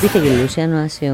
Viste que Luciano hace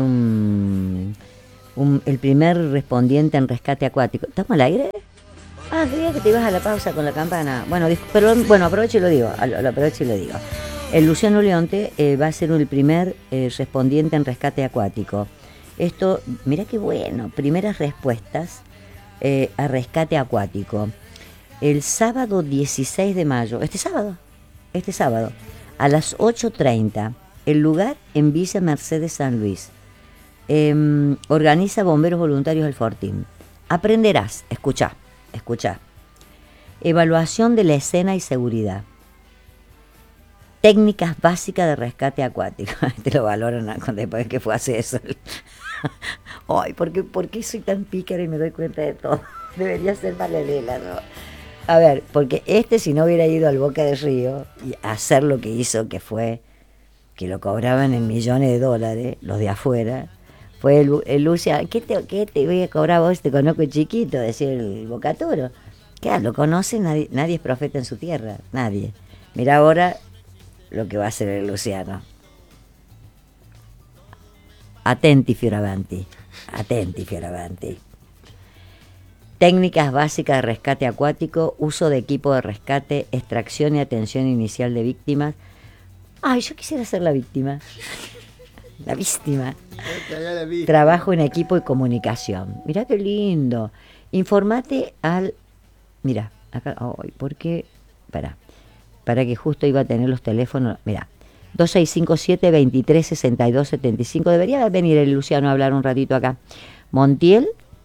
el primer respondiente en rescate acuático. ¿Estamos al aire? Ah, creía que te ibas a la pausa con la campana. Bueno, pero bueno, aprovecho y lo digo. Lo aprovecho y lo digo. El Luciano Leonte va a ser el primer respondiente en rescate acuático. Esto, mirá qué bueno. Primeras respuestas a rescate acuático. El sábado 16 de mayo, este sábado, a las 8:30, el lugar en Villa Mercedes San Luis. Organiza Bomberos Voluntarios del Fortín. Aprenderás, escuchá. Evaluación de la escena y seguridad. Técnicas básicas de rescate acuático. Te lo valoran después que fue hace eso. Ay, ¿por qué soy tan pícara y me doy cuenta de todo? Debería ser paralela, ¿no? A ver, porque si no hubiera ido al Boca del Río y hacer lo que hizo, que fue que lo cobraban en millones de dólares, los de afuera, fue el Luciano. ¿Qué te voy a cobrar vos? Te conozco chiquito, decía el Bocaturo. Claro, lo conoce, nadie es profeta en su tierra, nadie. Mira ahora lo que va a hacer el Luciano. Attenti fioravanti. Técnicas básicas de rescate acuático, uso de equipo de rescate, extracción y atención inicial de víctimas. Ay, yo quisiera ser la víctima. La víctima. Trabajo en equipo y comunicación. Mirá qué lindo. Informate al... Mira, acá... Ay, ¿por qué? Para que justo iba a tener los teléfonos. Mira, 2657-236275. Debería venir el Luciano a hablar un ratito acá. Montiel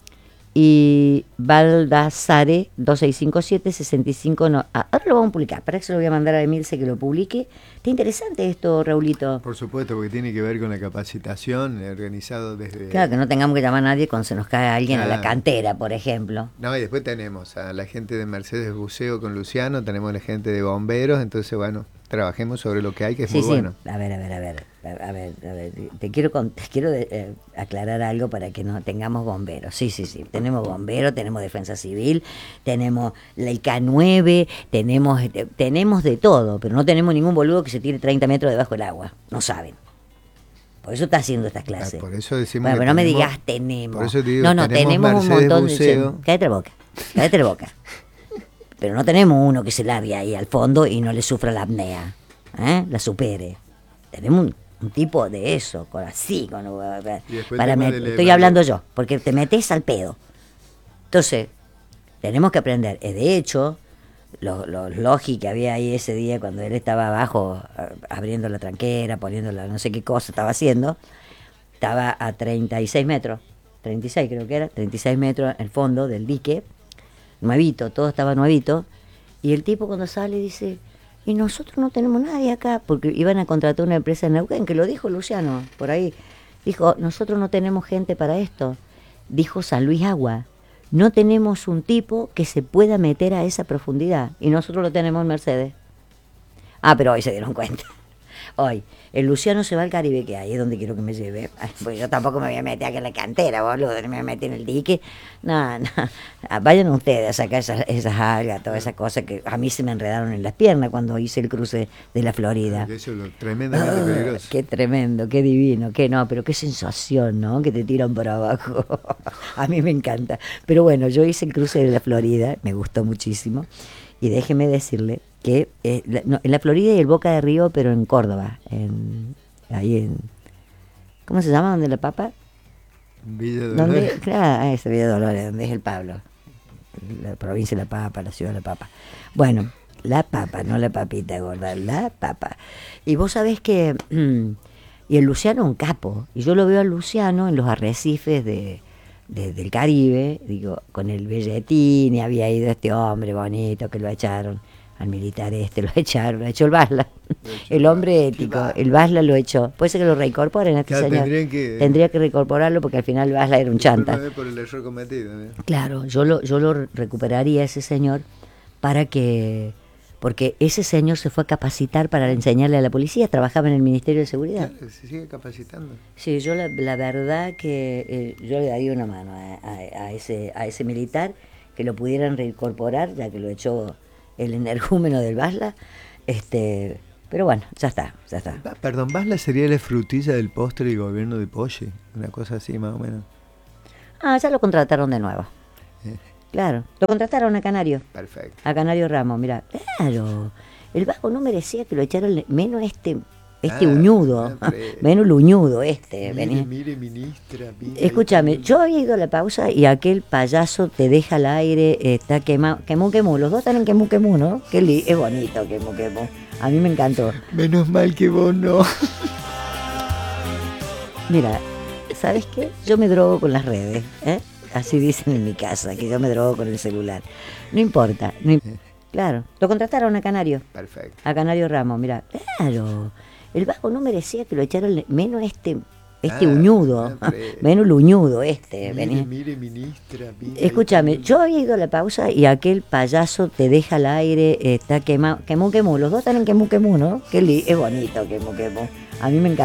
y Baldassare 2657-65. No, ahora lo vamos a publicar. Para que se lo voy a mandar a Emilce que lo publique. ¿Está interesante esto, Raulito? Por supuesto, porque tiene que ver con la capacitación organizado desde... Claro, que no tengamos que llamar a nadie cuando se nos cae alguien a la cantera, por ejemplo. No, y después tenemos a la gente de Mercedes Buceo con Luciano, tenemos a la gente de bomberos, entonces bueno, trabajemos sobre lo que hay, que es muy bueno. A ver, te quiero aclarar algo para que no tengamos bomberos. Sí, tenemos bomberos, tenemos defensa civil, tenemos el K9, tenemos de todo, pero no tenemos ningún boludo que se tire 30 metros debajo del agua, no saben. Por eso está haciendo estas clases. Por eso decimos bueno, pero no me digas tenemos. Por eso te digo, tenemos un montón de... Cállate la boca. Pero no tenemos uno que se largue ahí al fondo y no le sufra la apnea, la supere. Tenemos un tipo de eso, estoy hablando yo, porque te metes al pedo. Entonces, tenemos que aprender. De hecho, los logi que había ahí ese día cuando él estaba abajo, abriendo la tranquera, poniéndola, no sé qué cosa estaba haciendo, estaba a 36 metros, 36 creo que era, 36 metros el fondo del dique, nuevito, todo estaba nuevito, y el tipo cuando sale dice, y nosotros no tenemos nadie acá, porque iban a contratar una empresa en Neuquén, que lo dijo Luciano, por ahí, dijo, nosotros no tenemos gente para esto, dijo San Luis Agua, no tenemos un tipo que se pueda meter a esa profundidad, y nosotros lo tenemos en Mercedes. Pero hoy se dieron cuenta. Hoy, el Luciano se va al Caribe, que ahí es donde quiero que me lleve. Pues yo tampoco me voy a meter acá en la cantera, boludo, me voy a meter en el dique. No. Vayan ustedes a sacar esas algas, todas esas cosas que a mí se me enredaron en las piernas cuando hice el cruce de la Florida. Eso es tremendamente peligroso. Qué tremendo, qué divino, pero qué sensación, ¿no? Que te tiran por abajo. A mí me encanta. Pero bueno, yo hice el cruce de la Florida, me gustó muchísimo. Y déjeme decirle que en la Florida y el Boca de Río, pero en Córdoba, ¿cómo se llama? ¿Dónde la Papa? Villa Dolores. Claro, esa Villa Dolores, donde es el Pablo, la provincia de La Papa, la ciudad de La Papa. Bueno, La Papa, no la papita gorda, La Papa. Y vos sabés que, y el Luciano es un capo, y yo lo veo al Luciano en los arrecifes del Caribe, digo, con el Belletín, y había ido este hombre bonito que lo echaron, al militar lo echó el Basla, el hombre ético, el Basla lo echó. Puede ser que lo reincorporen a este señor. Tendría que reincorporarlo porque al final el Basla era un chanta. Por el error cometido, Claro, yo lo recuperaría a ese señor porque ese señor se fue a capacitar para enseñarle a la policía, trabajaba en el Ministerio de Seguridad. Claro, se sigue capacitando. Sí, yo la verdad que yo le daría una mano a ese militar, que lo pudieran reincorporar, ya que lo echó el energúmeno del Basla, pero Pero bueno, ya está. Perdón, ¿vas la cereales frutilla del postre y gobierno de Poggi? Una cosa así más o menos. Ah, ya lo contrataron de nuevo. Eh, Claro, lo contrataron a Canario. Perfecto. A Canario Ramos, mira. Claro, el vago no merecía que lo echaran, menos este uñudo. Menos el uñudo venía. Mire, ministra. Escúchame, yo había ido a la pausa y aquel payaso te deja al aire, está quemado, quemú, los dos están en quemú, ¿no? Es bonito quemú. A mí me encantó. Menos mal que vos no. Mira, ¿sabes qué? Yo me drogo con las redes, ¿eh? Así dicen en mi casa, que yo me drogo con el celular. No importa. Claro, lo contrataron a Canario. Perfecto. A Canario Ramos, mira. Claro, el vago no merecía que lo echaran, menos este uñudo. Menos el uñudo venía. Mire, ministra. Escúchame, yo había ido a la pausa y aquel payaso te deja al aire, está quemado, quemú, los dos están en quemú, ¿no? Es bonito quemú. A mí me encanta.